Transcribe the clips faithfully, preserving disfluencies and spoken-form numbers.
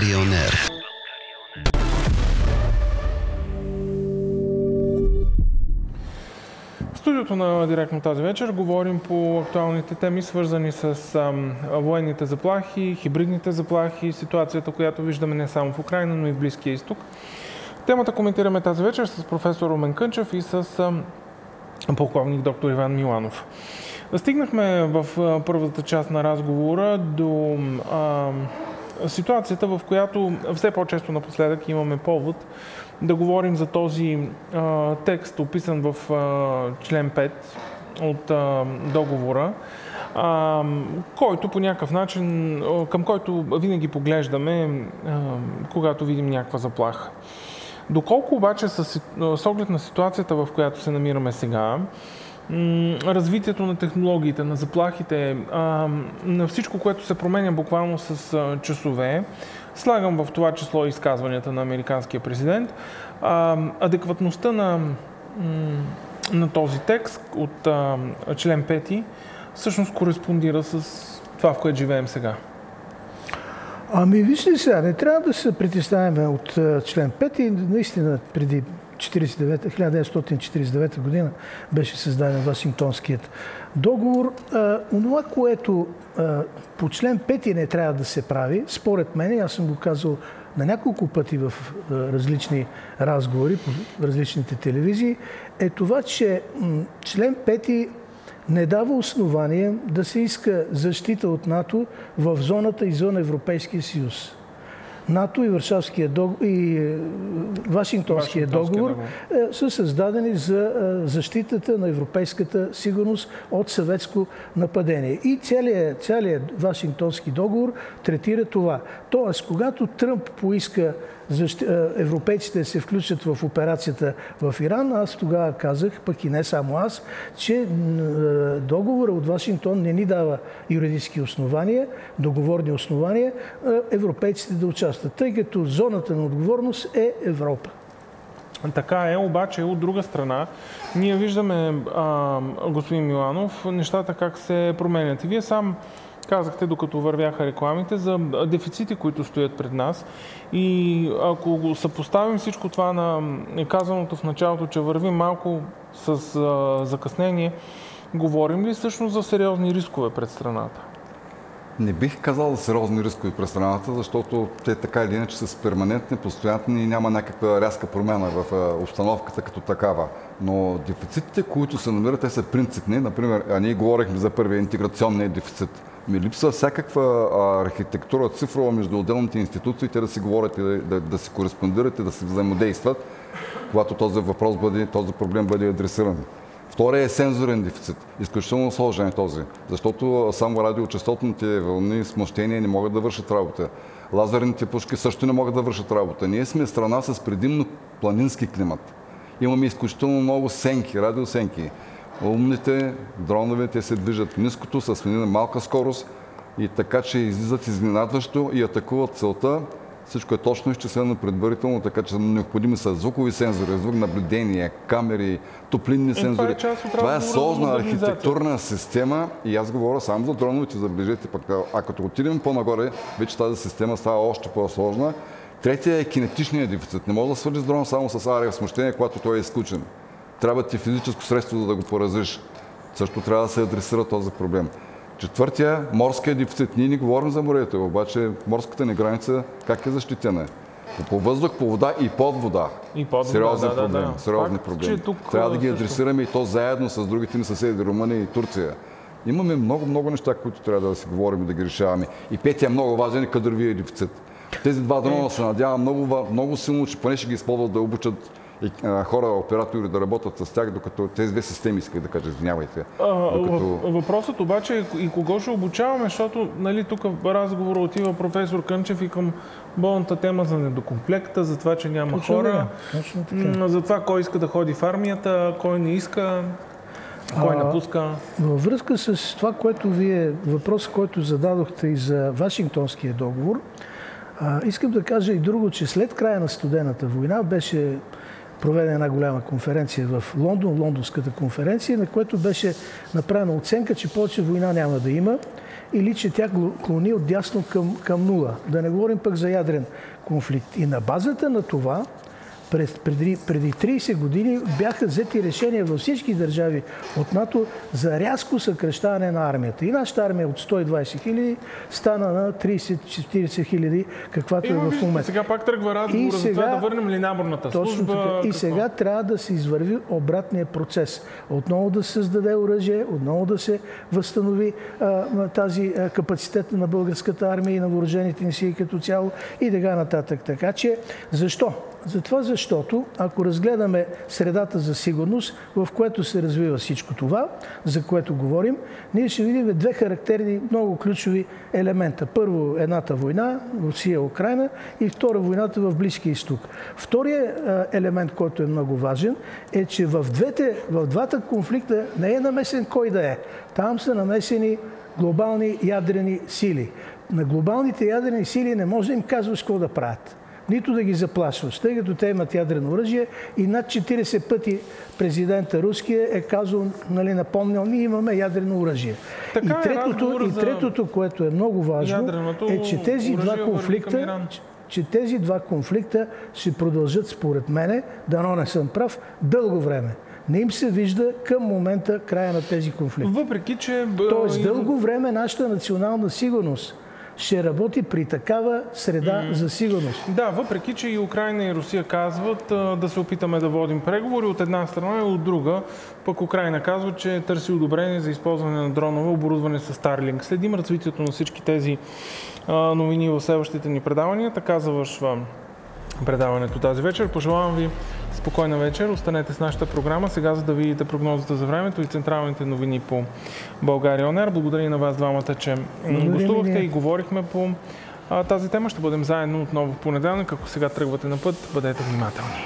България.онер. В студиото на Директно тази вечер говорим по актуалните теми, свързани с ам, военните заплахи, хибридните заплахи, ситуацията, която виждаме не само в Украйна, но и в Близкия изток. Темата коментираме тази вечер с професор Румен Кънчев и с ам, полковник доктор Иван Миланов. Стигнахме в първата част на разговора до а, ситуацията, в която все по-често напоследък имаме повод да говорим за този а, текст, описан в а, член пет от а, договора, а, който по някакъв начин, към който винаги поглеждаме, а, когато видим някаква заплаха. Доколко обаче с, с оглед на ситуацията, в която се намираме сега, развитието на технологиите, на заплахите, на всичко, което се променя буквално с часове, слагам в това число изказванията на американския президент, адекватността на, на този текст от член пети всъщност кореспондира с това, в което живеем сега. Ами вижте сега, не трябва да се притесняваме от член пети. Наистина преди хиляда деветстотин четиридесет и девета година беше създаден Вашингтонският договор. А, онова, което а, по член пети не трябва да се прави, според мен, аз съм го казал на няколко пъти в а, различни разговори по различните телевизии, е това, че м, член пети не дава основание да се иска защита от НАТО в зоната извън Европейския съюз. НАТО и Варшавския договор и Вашингтонския договор, договор са създадени за защитата на европейската сигурност от съветско нападение. И целият, целият Вашингтонски договор третира това. Тоест, когато Тръмп поиска защи... европейците да се включат в операцията в Иран, аз тогава казах, пък и не само аз, че договора от Вашингтон не ни дава юридически основания, договорни основания, европейците да участват, тъй като зоната на отговорност е Европа. Така е, обаче от друга страна, ние виждаме, а, господин Миланов, нещата как се променят. И вие сам казахте, докато вървяха рекламите, за дефицити, които стоят пред нас. И ако го съпоставим всичко това на казаното в началото, че вървим малко с а, закъснение, говорим ли всъщност за сериозни рискове пред страната? Не бих казал за сериозни рискове пред страната, защото те така или иначе са перманентни, постоянни и няма някаква рязка промяна в обстановката като такава. Но дефицитите, които се намират, те са принципни. Например, а ние говорихме за първия интеграционния дефицит. Ми липсва всякаква архитектура цифрова между отделните институции, те да си говорят и да, да, да си кореспондират и да си взаимодействат, когато този въпрос бъде, този проблем бъде адресиран. Втория е сензорен дефицит. Изключително сложен е този, защото само радиочастотните вълни, смущения не могат да вършат работа. Лазерните пушки също не могат да вършат работа. Ние сме страна с предимно планински климат. Имаме изключително много сенки, радиосенки. Умните дронове, те се движат ниското, с малка скорост и така, че излизат изненадващо и атакуват целта. Всичко е точно изчислено предварително, така че са необходими са звукови сензори, звук наблюдение, камери, топлинни сензори. Това е, това е сложна архитектурна система и аз говоря само за дроновете, забележете, пък, а като отидем по-нагоре, вече тази система става още по-сложна. Третия е кинетичният дефицит. Не може да свържи с дрон само с ариосмущение, когато той е изключен. Трябва ти физическо средство, за да го поразиш. Също трябва да се адресира този проблем. Четвъртия, морския дефицит. Ние не говорим за морето, обаче морската ни граница как е защитена? По въздух, по вода и под вода. И под вода, сериозни да, проблеми. да, да. Сериозни Факт, проблеми. тук, трябва да ги също адресираме и то заедно с другите ни съседи, Румъния и Турция. Имаме много, много неща, които трябва да си говорим и да ги решаваме. И петия много важен е кадровия дефицит. Тези два дрона се надявам много, много силно, че поне ще ги използват да обучат хора, оператори да работят с тях, докато тези две системи, исках да кажа, извинявайте. Докато... Въпросът обаче е и кого ще обучаваме, защото нали, тук в разговора отива професор Кънчев и към болната тема за недокомплекта, за това, че няма точно хора, да, за това кой иска да ходи в армията, кой не иска, кой а, напуска. Във връзка с това, което вие, въпрос, който зададохте и за Вашингтонския договор, а, искам да кажа и друго, че след края на студената война беше проведена една голяма конференция в Лондон, Лондонската конференция, на която беше направена оценка, че повече война няма да има или че тя клони от дясно към, към нула. Да не говорим пък за ядрен конфликт. И на базата на това, през, преди, преди трийсет години бяха взети решения във всички държави от НАТО за рязко съкращаване на армията. И нашата армия от сто и двайсет хиляди стана на трийсет-четирийсет хиляди, каквато е в момента. Сега пак тръгва разговора за това да върнем ли наборната служба. Така. И какво? сега трябва да се извърви обратния процес. Отново да се създаде оръжие, отново да се възстанови а, тази а, капацитет на българската армия и на въоръжените ни сили като цяло и така нататък. Така че, защо? Затова, защото ако разгледаме средата за сигурност, в което се развива всичко това, за което говорим, ние ще видим две характерни, много ключови елемента. Първо, едната война, Русия-Украина, и втора, войната в Близкия изток. Вторият елемент, който е много важен, е, че в, двете, в двата конфликта не е намесен кой да е. Там са намесени глобални ядрени сили. На глобалните ядрени сили не може да им казваш какво да правят. Нито да ги заплашваш, тъй като те имат ядрено оръжие и над четирийсет пъти президента руския е казал, нали, напомнял, ние имаме ядрено оръжие. Така и, третото, е, и третото, което е много важно, е, че тези два конфликта, че тези два конфликта ще продължат, според мене, дано не съм прав, дълго време. Не им се вижда към момента края на тези конфликти. Въпреки, че... Тоест, дълго време нашата национална сигурност ще работи при такава среда mm. за сигурност. Да, въпреки че и Украйна и Русия казват а, да се опитаме да водим преговори от една страна и от друга, пък Украйна казва, че търси одобрение за използване на дронове, оборудване с Starlink. Следим развитието на всички тези а, новини в следващите ни предавания. Така завършва предаването тази вечер. Пожелавам ви спокойна вечер. Останете с нашата програма сега, за да видите прогнозата за времето и централните новини по България он Ер. Благодаря и на вас двамата, че гостувахте и говорихме по а, тази тема. Ще бъдем заедно отново в понеделник. Ако сега тръгвате на път, бъдете внимателни.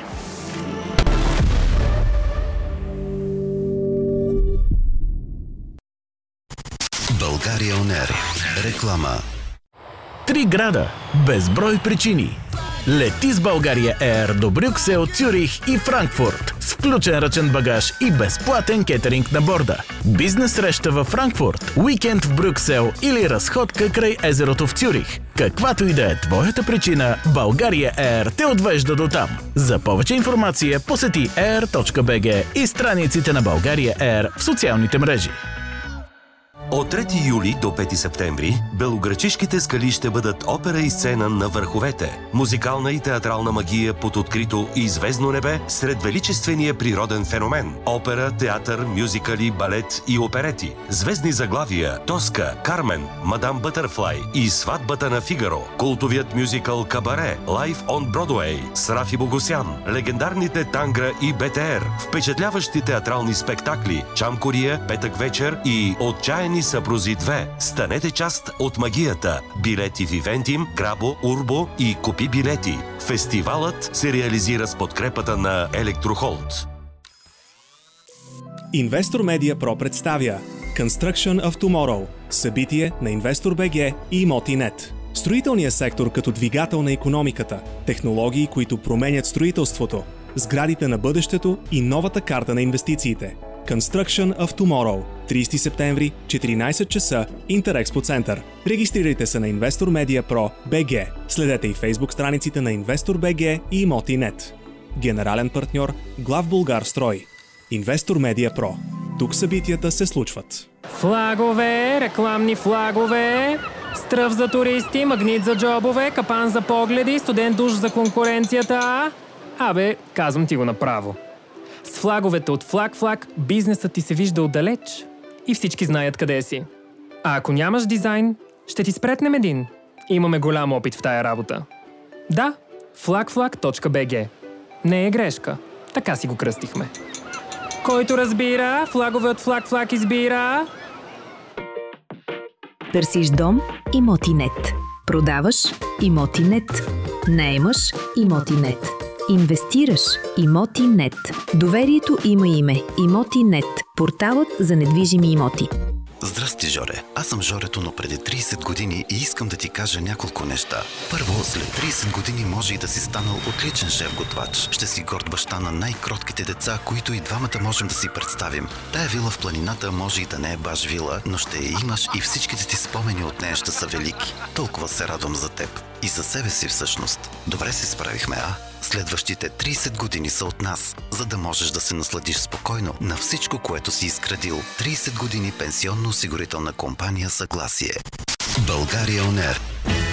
България он Ер. Реклама. Три града. Безброй причини. Лети с България Ер до Брюксел, Цюрих и Франкфурт с включен ръчен багаж и безплатен кетеринг на борда. Бизнес среща във Франкфурт, уикенд в Брюксел или разходка край езерото в Цюрих. Каквато и да е твоята причина, България Ер те отвежда до там. За повече информация посети ей ар точка би джи и страниците на България Ер в социалните мрежи. От трети юли до пети септември белоградчишките скали ще бъдат опера и сцена на върховете. Музикална и театрална магия под открито и звездно небе сред величествения природен феномен. Опера, театър, мюзикали, балет и оперети. Звездни заглавия Тоска, Кармен, Мадам Бътърфлай и Сватбата на Фигаро. Култовият мюзикъл Кабаре, Live on Broadway с Рафи Богосян. Легендарните Тангра и Бе Те Ер. Впечатляващи театрални спектакли Чамкория, Петък вечер и Отчаяни съпрузи две. Станете част от магията. Билети в Ивентим, Грабо, Урбо и Купи билети. Фестивалът се реализира с подкрепата на Електрохолд. Инвестор Медиа Про представя Construction of Tomorrow. Събитие на Инвестор БГ и Имоти.нет. Строителният сектор като двигател на икономиката. Технологии, които променят строителството. Сградите на бъдещето и новата карта на инвестициите. Construction of Tomorrow. трийсети септември, четиринайсет часа, Интерекспо център. Регистрирайте се на Инвестор Медиа Про БГ. Следете и фейсбук страниците на Инвестор БГ и Имоти.нет. Генерален партньор Главбулгарстрой. Инвестор Медиа Про. Тук събитията се случват. Флагове, рекламни флагове, стръв за туристи, магнит за джобове, капан за погледи, студент душ за конкуренцията. Абе, казвам ти го направо. С флаговете от Флаг-Флаг бизнесът ти се вижда отдалеч и всички знаят къде си. А ако нямаш дизайн, ще ти спретнем един. Имаме голям опит в тая работа. Да, флагфлаг точка би джи. Не е грешка. Така си го кръстихме. Който разбира, флагове от Флаг-Флаг избира. Търсиш дом? Имоти.нет. Продаваш? Имоти.нет. Наемаш? Имоти.нет. Инвестираш? Имоти.нет. Доверието има име. Имоти.нет. Порталът за недвижими имоти. Здрасти, Жоре. Аз съм Жорето, но преди трийсет години и искам да ти кажа няколко неща. Първо, след трийсет години може и да си станал отличен шеф-готвач. Ще си горд баща на най-кротките деца, които и двамата можем да си представим. Тая вила в планината може и да не е баш вила, но ще я имаш и всичките ти спомени от нея ще са велики. Толкова се радвам за теб. И за себе си всъщност. Добре се справихме, а? Следващите трийсет години са от нас, за да можеш да се насладиш спокойно на всичко, което си изградил. трийсет години пенсионно-осигурителна компания Съгласие. България On Air.